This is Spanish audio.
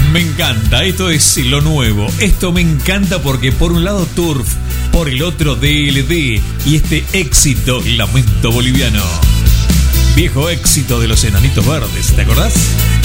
Me encanta, esto es lo nuevo. Esto me encanta porque por un lado Turf, por el otro DLD y este éxito Lamento Boliviano. Viejo éxito de los Enanitos Verdes, ¿te acordás?